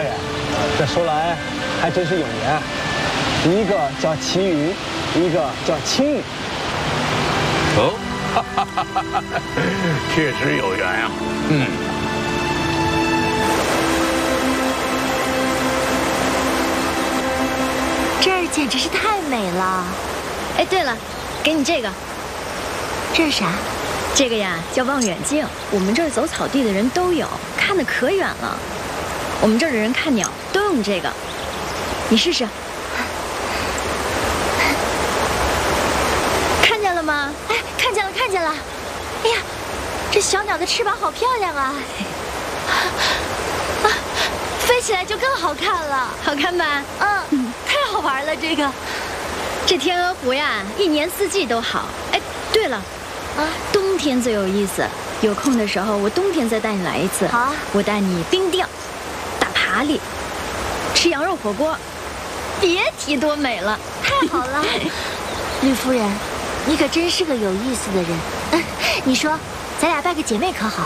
大人，这说来还真是有缘，一个叫齐云，一个叫青云。 哦，确实有缘啊。 这儿简直是太美了。 哎，对了，给你这个。 这是啥？ 这个呀叫望远镜，我们这儿走草地的人都有，看得可远了。我们这儿的人看鸟都用这个，你试试。看见了吗？ 哎，看见了，看见了。哎呀，这小鸟的翅膀好漂亮啊！啊，飞起来就更好看了。 好看吧？ 太好玩了，这个。 这天鹅湖呀，一年四季都好。哎，对了。冬天最有意思，有空的时候我冬天再带你来一次。 好啊， 我带你冰钓、打爬犁、吃羊肉火锅，别提多美了。 太好了，吕夫人，你可真是个有意思的人。你说，咱俩拜个姐妹可好？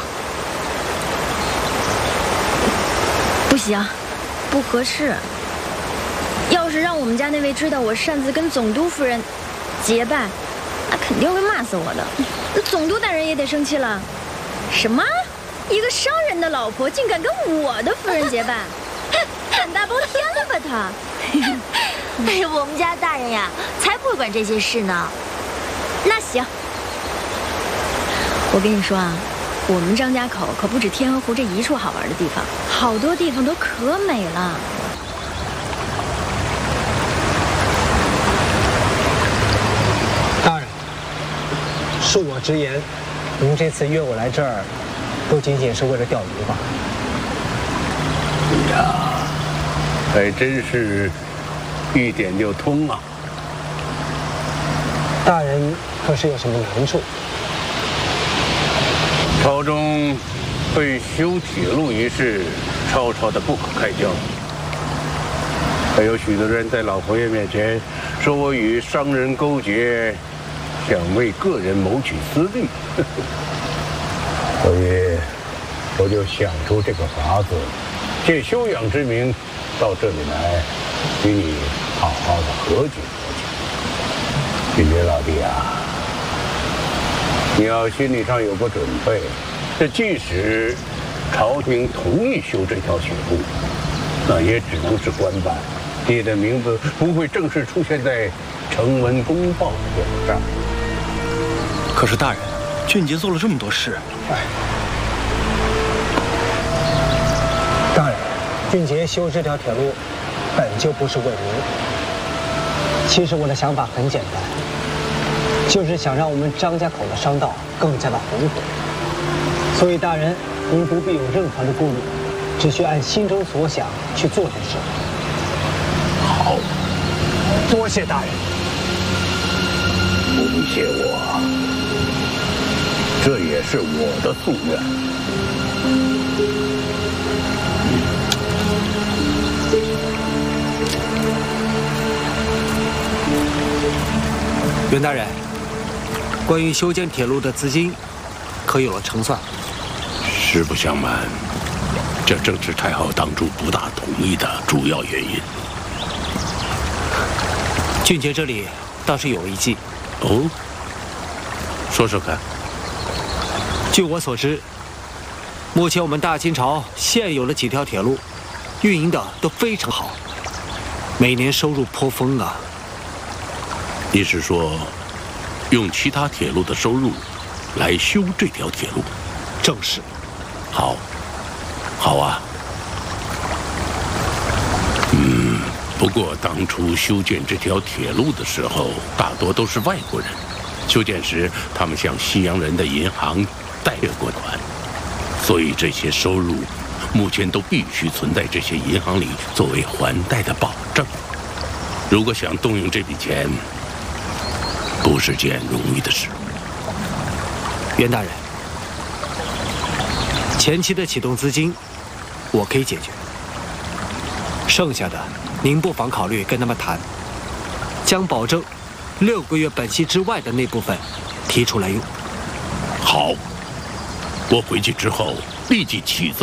不行，不合适。要是让我们家那位知道我擅自跟总督夫人结拜，那肯定会骂死我的。总督大人也得生气了。什么？一个商人的老婆竟敢跟我的夫人结拜，胆大包天了吧他？ 哎呀，我们家大人呀，才不会管这些事呢。 那行，我跟你说啊，我们张家口可不止天鹅湖这一处好玩的地方，好多地方都可美了。 大人，恕我直言，您这次约我来这儿，不仅仅是为了钓鱼吧？ 哎呀，还真是一点就通啊！ 大人可是有什么难处？ 朝中对修铁路一事吵吵得不可开交，还有许多人在老佛爷面前说我与商人勾结，想为个人谋取私利，所以我就想出这个法子，借修养之名到这里来，与你好好的和解和解。君爵老弟啊，你要心理上有个准备，这即使朝廷同意修这条铁路，那也只能是官办，你的名字不会正式出现在成文公报的表上。 可是大人，俊杰做了这么多事， 大人，俊杰修这条铁路本就不是为民。其实我的想法很简单，就是想让我们张家口的商道更加的红火。所以大人，您不必有任何的顾虑，只需按心中所想去做就是了。 好， 多谢大人。 不谢我，这也是我的夙愿。 袁大人，关于修建铁路的资金，可有了成算？ 实不相瞒，这正是太后当初不大同意的主要原因。 俊杰这里倒是有了一计。 哦，说说看。 据我所知，目前我们大清朝现有的几条铁路，运营的都非常好，每年收入颇丰啊。 你是说，用其他铁路的收入来修这条铁路？ 正是。 好，好啊。不过当初修建这条铁路的时候，大多都是外国人。修建时，他们向西洋人的银行贷过款，所以这些收入目前都必须存在这些银行里，作为还贷的保证。如果想动用这笔钱，不是件容易的事。 袁大人，前期的启动资金，我可以解决。剩下的，您不妨考虑跟他们谈，将保证6个月本息之外的那部分提出来用。 好，我回去之后立即启奏